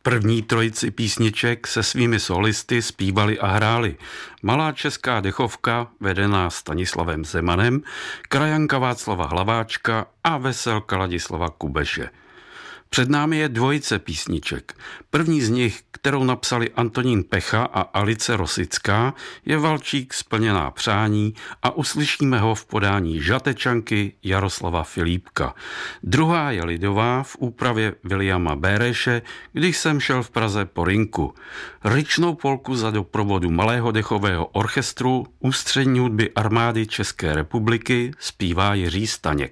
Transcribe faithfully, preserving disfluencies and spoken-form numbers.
První trojici písniček se svými solisty zpívali a hráli Malá česká dechovka, vedená Stanislavem Zemanem, krajanka Václava Hlaváčka a veselka Ladislava Kubeše. Před námi je dvojice písniček. První z nich, kterou napsali Antonín Pecha a Alice Rosická, je Valčík splněná přání a uslyšíme ho v podání Žatečanky Jaroslava Filipka. Druhá je lidová v úpravě Viliama Béreše, Když jsem šel v Praze po rynku. Ryčnou polku za doprovodu Malého dechového orchestru Ústřední hudby Armády České republiky zpívá Jiří Staněk.